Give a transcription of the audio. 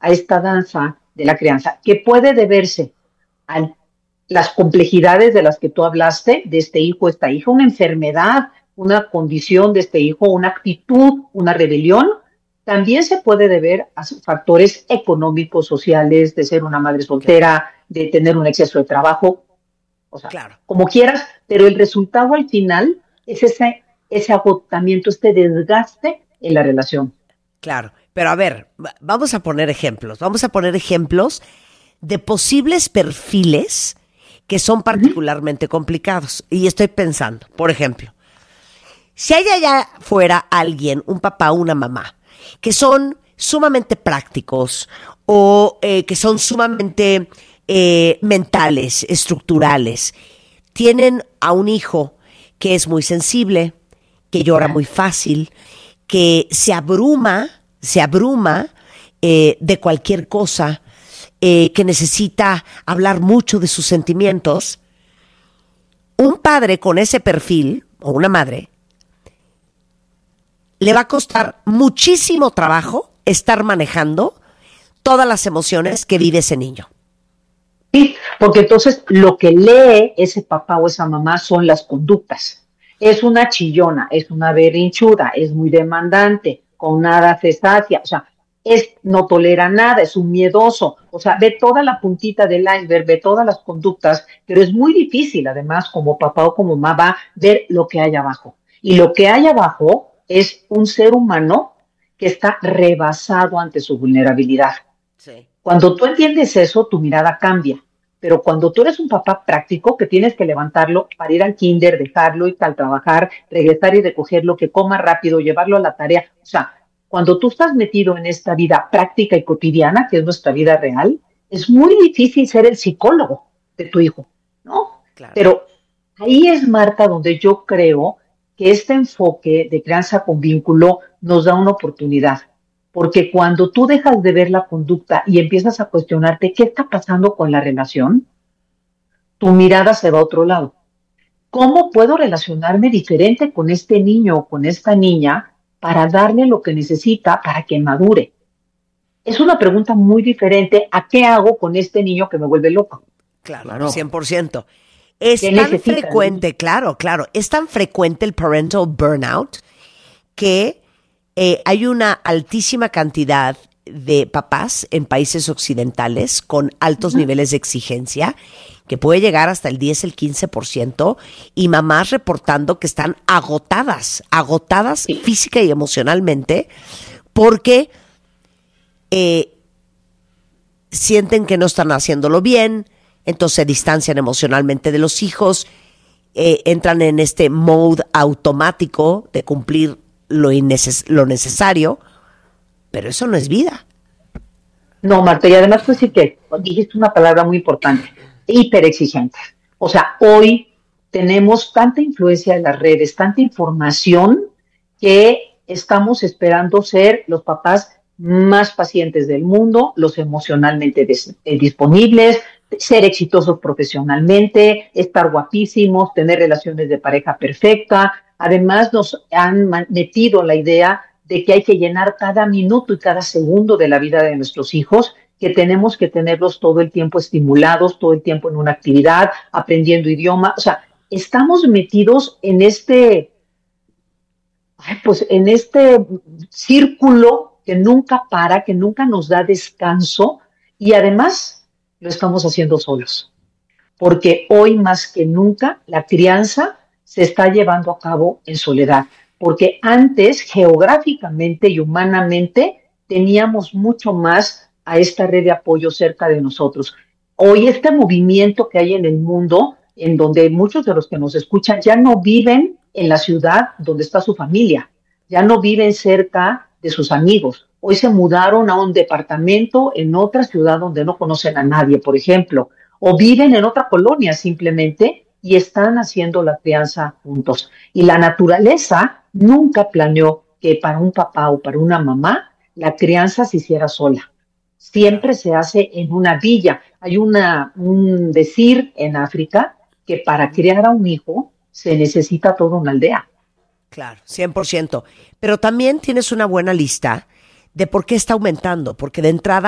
a esta danza de la crianza, que puede deberse a las complejidades de las que tú hablaste, de este hijo, esta hija, una enfermedad, una condición de este hijo, una actitud, una rebelión, también se puede deber a factores económicos, sociales, de ser una madre soltera, de tener un exceso de trabajo, o sea, Claro, como quieras, pero el resultado al final es ese agotamiento, este desgaste en la relación. claro. Pero a ver, vamos a poner ejemplos de posibles perfiles que son Uh-huh. particularmente complicados. Y estoy pensando, por ejemplo, si hay allá fuera alguien, un papá o una mamá, que son sumamente prácticos o que son sumamente mentales, estructurales, tienen a un hijo que es muy sensible, que llora muy fácil, que se abruma de cualquier cosa, que necesita hablar mucho de sus sentimientos. Un padre con ese perfil, o una madre, le va a costar muchísimo trabajo estar manejando todas las emociones que vive ese niño. Sí, porque entonces lo que lee ese papá o esa mamá son las conductas. Es una chillona, es una berrinchuda, es muy demandante, con nada se sacia, o sea, no tolera nada, es un miedoso, o sea, ve toda la puntita del iceberg, ve todas las conductas, pero es muy difícil además como papá o como mamá ver lo que hay abajo. Y lo que hay abajo es un ser humano que está rebasado ante su vulnerabilidad. Sí. Cuando tú entiendes eso, tu mirada cambia. Pero cuando tú eres un papá práctico, que tienes que levantarlo para ir al kinder, dejarlo, ir al trabajar, regresar y recogerlo, que coma rápido, llevarlo a la tarea. O sea, cuando tú estás metido en esta vida práctica y cotidiana, que es nuestra vida real, es muy difícil ser el psicólogo de tu hijo, ¿no? Claro. Pero ahí es, Marta, donde yo creo que este enfoque de crianza con vínculo nos da una oportunidad. Porque cuando tú dejas de ver la conducta y empiezas a cuestionarte qué está pasando con la relación, tu mirada se va a otro lado. ¿Cómo puedo relacionarme diferente con este niño o con esta niña para darle lo que necesita para que madure? Es una pregunta muy diferente a qué hago con este niño que me vuelve loco. Claro, Claro. 100%. Es ¿Qué tan necesita el niño? frecuente, claro, claro, es tan frecuente el parental burnout que hay una altísima cantidad de papás en países occidentales con altos Uh-huh. niveles de exigencia, que puede llegar hasta el 10, el 15%, y mamás reportando que están agotadas Sí. física y emocionalmente, porque eh, sienten que no están haciéndolo bien, entonces se distancian emocionalmente de los hijos, entran en este mode automático de cumplir lo necesario, pero eso no es vida. No, Marta, y además pues sí que dijiste una palabra muy importante, hiperexigente. O sea, hoy tenemos tanta influencia en las redes, tanta información, que estamos esperando ser los papás más pacientes del mundo, los emocionalmente disponibles, ser exitosos profesionalmente, estar guapísimos, tener relaciones de pareja perfecta. Además, nos han metido la idea de que hay que llenar cada minuto y cada segundo de la vida de nuestros hijos, que tenemos que tenerlos todo el tiempo estimulados, todo el tiempo en una actividad, aprendiendo idioma. O sea, estamos metidos en pues en este círculo que nunca para, que nunca nos da descanso, y además lo estamos haciendo solos, porque hoy más que nunca la crianza se está llevando a cabo en soledad, porque antes geográficamente y humanamente teníamos mucho más a esta red de apoyo cerca de nosotros. Hoy este movimiento que hay en el mundo, en donde muchos de los que nos escuchan ya no viven en la ciudad donde está su familia, ya no viven cerca de sus amigos. Hoy se mudaron a un departamento en otra ciudad donde no conocen a nadie, por ejemplo, o viven en otra colonia simplemente y están haciendo la crianza juntos. Y la naturaleza nunca planeó que para un papá o para una mamá la crianza se hiciera sola. Claro, Siempre se hace en una villa. Hay un decir en África que para criar a un hijo se necesita toda una aldea. claro, 100%. Pero también tienes una buena lista de por qué está aumentando, porque de entrada